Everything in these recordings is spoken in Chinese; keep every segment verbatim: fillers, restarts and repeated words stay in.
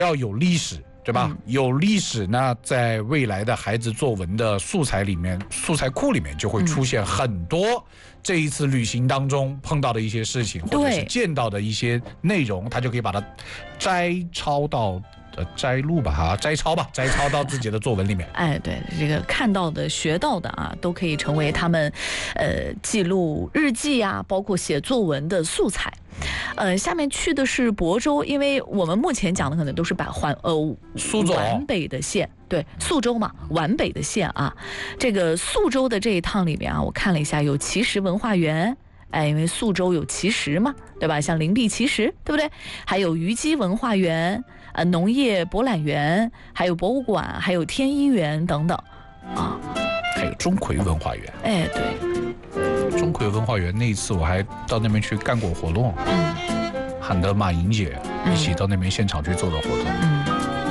要有历史。对吧？嗯、有历史呢，在未来的孩子作文的素材里面、素材库里面就会出现很多这一次旅行当中碰到的一些事情，或者是见到的一些内容，他就可以把它摘抄到。呃，摘录吧，哈，摘抄吧，摘抄到自己的作文里面。 哎，对，这个看到的、学到的啊，都可以成为他们，呃，记录日记啊，包括写作文的素材。呃，下面去的是亳州，因为我们目前讲的可能都是把环呃苏州皖北的县，对，宿州嘛，皖北的县啊。这个宿州的这一趟里面啊，我看了一下，有奇石文化园。哎，因为宿州有奇石嘛，对吧？像灵璧奇石，对不对？还有虞姬文化园、呃农业博览园，还有博物馆，还有天一园等等，啊， 还有钟馗文化园。 哎，对， 钟馗文化园那一次我还到那边去干过活动，嗯，喊得马莹姐一起到那边现场去做的活动。 嗯，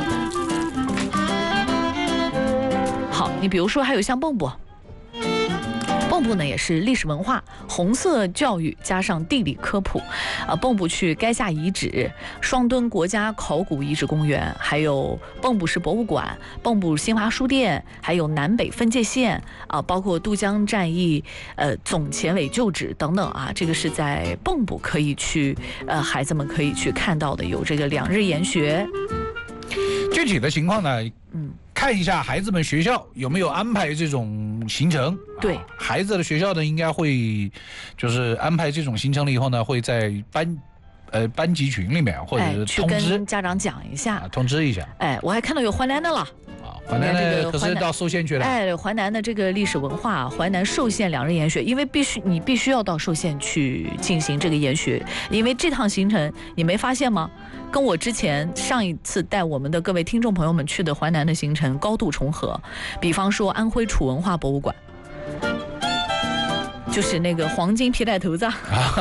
好，你比如说还有像蚌埠。蚌埠呢也是历史文化、红色教育加上地理科普，啊，蚌埠区垓下遗址、双墩国家考古遗址公园，还有蚌埠市博物馆、蚌埠新华书店，还有南北分界线啊，包括渡江战役呃总前委旧址等等啊，这个是在蚌埠可以去呃孩子们可以去看到的，有这个两日研学。 具体的情况呢，嗯。看一下孩子们学校有没有安排这种行程。 对， 啊、孩子的学校呢，应该会就是安排这种行程了以后呢，会在班呃班级群里面或者是通知、 哎、去跟家长讲一下、 啊，通知一下。 哎，我还看到有淮南的了。 啊，淮南的可是到寿县去了。 哎，淮南的这个历史文化，淮南寿县两日研学，因为必须你必须要到寿县去进行这个研学，因为这趟行程你没发现吗？跟我之前上一次带我们的各位听众朋友们去的淮南的行程高度重合，比方说安徽楚文化博物馆，就是那个黄金皮带头子。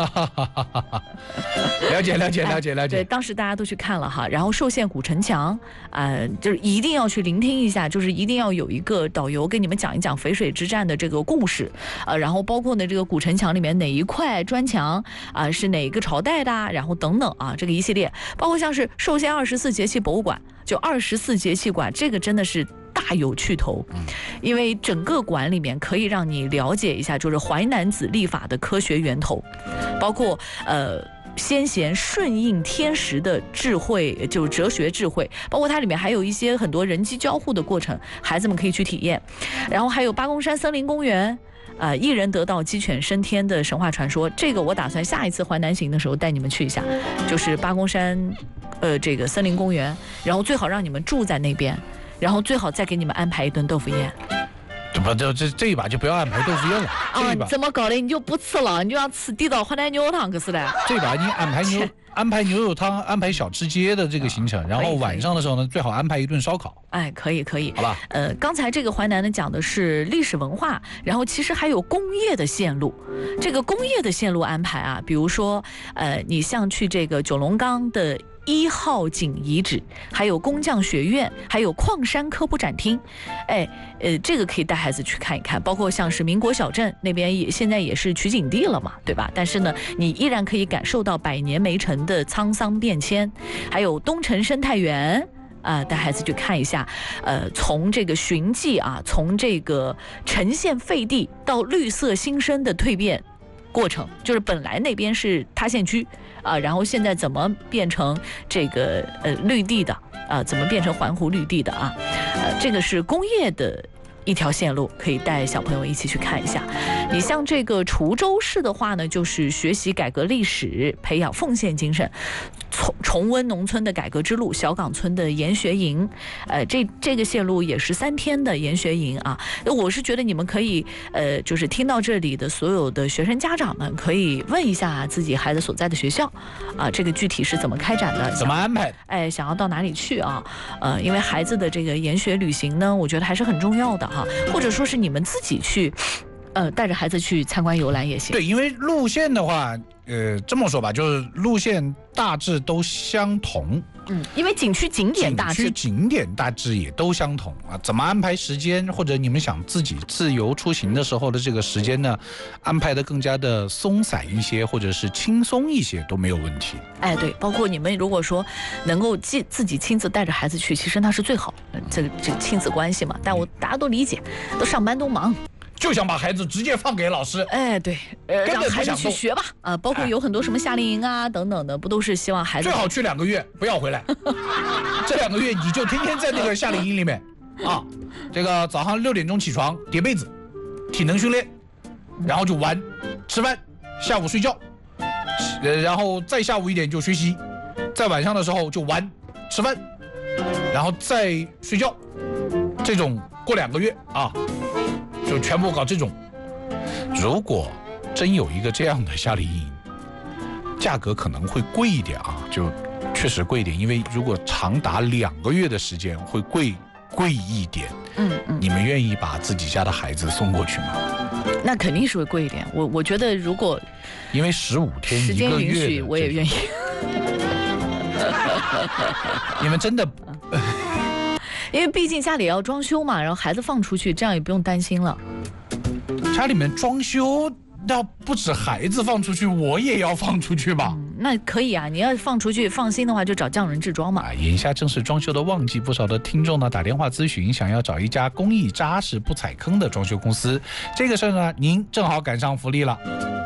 了解了解了解了解。 对，当时大家都去看了哈，然后寿县古城墙，呃，就是一定要去聆听一下，就是一定要有一个导游给你们讲一讲淝水之战的这个故事，呃，然后包括呢这个古城墙里面哪一块砖墙啊、呃、是哪一个朝代的，然后等等啊，这个一系列，包括像是寿县二十四节气博物馆，就二十四节气馆，这个真的是大有趣头，因为整个馆里面可以让你了解一下，就是淮南子历法的科学源头，包括呃。先贤顺应天时的智慧，就是哲学智慧，包括它里面还有一些很多人机交互的过程，孩子们可以去体验。然后还有八公山森林公园，呃，一人得道鸡犬升天的神话传说，这个我打算下一次淮南行的时候带你们去一下，就是八公山，呃，这个森林公园，然后最好让你们住在那边，然后最好再给你们安排一顿豆腐宴。 不，这这这一把就不要安排豆腐宴了。 啊，你怎么搞的？你就不吃了，你就要吃地道淮南牛肉汤，可是的。 这把你安排牛安排牛肉汤，安排小吃街的这个行程，然后晚上的时候呢，最好安排一顿烧烤。 哎，可以可以， 好吧。 呃，刚才这个淮南呢讲的是历史文化，然后其实还有工业的线路。这个工业的线路安排啊，比如说，呃，你像去这个九龙岗的一号井遗址，还有工匠学院，还有矿山科普展厅，哎，呃，这个可以带孩子去看一看。包括像是民国小镇那边也现在也是取景地了嘛，对吧？但是呢，你依然可以感受到百年梅城的沧桑变迁，还有东城生态园。啊、呃，带孩子去看一下，呃，从这个寻迹啊，从这个呈现废地到绿色新生的蜕变过程，就是本来那边是塌陷区啊、呃，然后现在怎么变成这个呃绿地的啊、呃，怎么变成环湖绿地的啊？呃，这个是工业的一条线路，可以带小朋友一起去看一下。你像这个滁州市的话呢，就是学习改革历史，培养奉献精神，重重温农村的改革之路，小岗村的研学营，呃，这这个线路也是三天的研学营啊。我是觉得你们可以，呃，就是听到这里的所有的学生家长们，可以问一下自己孩子所在的学校，啊，这个具体是怎么开展的， 怎么安排？ 哎，想要到哪里去啊？呃，因为孩子的这个研学旅行呢，我觉得还是很重要的哈，或者说是你们自己去。 呃，带着孩子去参观游览也行。 对，因为路线的话，呃，这么说吧，就是路线大致都相同。 嗯，因为景区景点大致， 景区景点大致也都相同啊。怎么安排时间，或者你们想自己自由出行的时候的这个时间呢，安排的更加的松散一些，或者是轻松一些都没有问题。 哎，对，包括你们如果说能够自自己亲自带着孩子去，其实那是最好的，这个这个亲子关系嘛。但我大家都理解，都上班都忙。 就想把孩子直接放给老师， 哎，对，呃，让孩子去学吧，啊，包括有很多什么夏令营啊、哎、等等的，不都是希望孩子最好去两个月，不要回来。这两个月你就天天在那个夏令营里面啊，这个早上六点钟起床叠被子，体能训练，然后就玩，吃饭，下午睡觉，呃，然后再下午一点就学习，在晚上的时候就玩，吃饭，然后再睡觉，这种过两个月啊。就全部搞这种。如果真有一个这样的夏令营，价格可能会贵一点啊，就确实贵一点，因为如果长达两个月的时间会贵贵一点。 嗯嗯， 你们愿意把自己家的孩子送过去吗？ 那肯定是会贵一点。我我觉得如果因为十五天时间允许，我也愿意。 你们真的。 因为毕竟家里要装修嘛，然后孩子放出去，这样也不用担心了。 家里面装修，那不止孩子放出去，我也要放出去吧？ 嗯，那可以啊，你要放出去放心的话，就找匠人制装嘛。 啊，眼下正是装修的旺季，不少的听众呢打电话咨询，想要找一家工艺扎实、不踩坑的装修公司。这个事儿呢，您正好赶上福利了。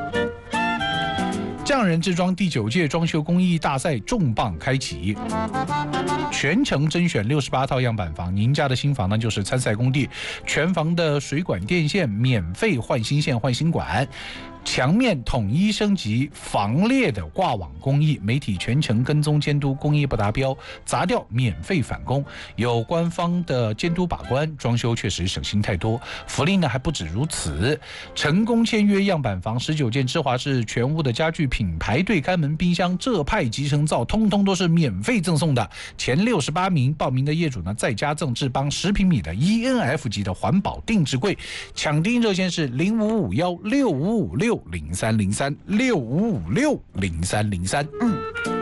匠人制装第九届装修工艺大赛重磅开启，全程甄选六十八套样板房，您家的新房呢就是参赛工地，全房的水管电线免费换新线换新管，墙面统一升级防裂的挂网工艺，媒体全程跟踪监督，工艺不达标砸掉免费返工，有官方的监督把关，装修确实省心太多。福利呢还不止如此，成功签约样板房十九件芝华士全屋的家具品牌对开门、冰箱、浙派集成灶，通通都是免费赠送的。前六十八名报名的业主呢，再加赠智邦十平米的 E N F 级的环保定制柜。抢订热线是零五五幺六五五六零三零三六五五六零三零三。 嗯。